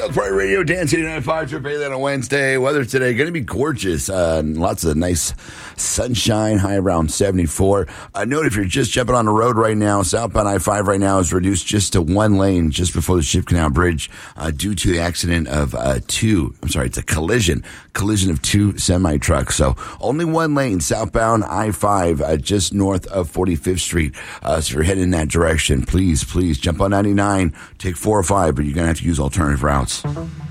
South Park Radio, Dan 95, Trip that on Wednesday. Weather today going to be gorgeous. Lots of nice sunshine, high around 74. Note if you're just jumping on the road right now, southbound I-5 right now is reduced just to one lane just before the Ship Canal Bridge due to the accident of it's a collision of two semi-trucks. So only one lane, southbound I-5 just north of 45th Street. So if you're heading in that direction, please jump on 99, take 405, but you're going to have to use alternative routes.